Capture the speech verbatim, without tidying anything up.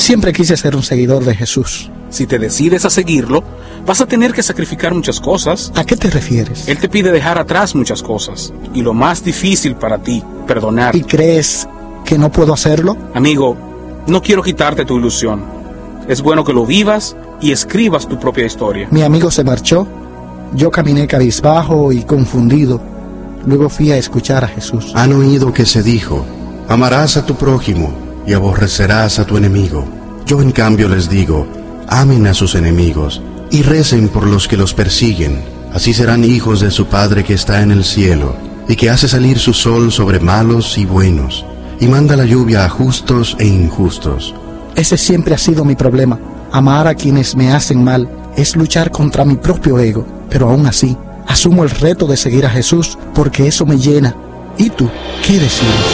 Siempre quise ser un seguidor de Jesús. Si te decides a seguirlo, vas a tener que sacrificar muchas cosas. ¿A qué te refieres? Él te pide dejar atrás muchas cosas. Y lo más difícil para ti, perdonar. ¿Y crees que no puedo hacerlo? Amigo, no quiero quitarte tu ilusión. Es bueno que lo vivas y escribas tu propia historia. Mi amigo se marchó. Yo caminé cabizbajo y confundido. Luego fui a escuchar a Jesús. Han oído que se dijo: amarás a tu prójimo y aborrecerás a tu enemigo. Yo en cambio les digo: amen a sus enemigos y recen por los que los persiguen. Así serán hijos de su Padre que está en el cielo, y que hace salir su sol sobre malos y buenos, y manda la lluvia a justos e injustos. Ese siempre ha sido mi problema. Amar a quienes me hacen mal es luchar contra mi propio ego, pero aún así asumo el reto de seguir a Jesús porque eso me llena. ¿Y tú qué decides?